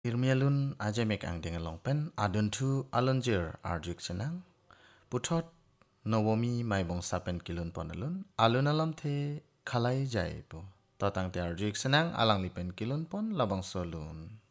Irmialun ajamek ang dingalongpen aduntu alonjir arjuk senang puthot nowomi maibong sapen kilun ponalun alun alam the khalai jai po totang te arjuk senang alang lipen kilun pon labang solun.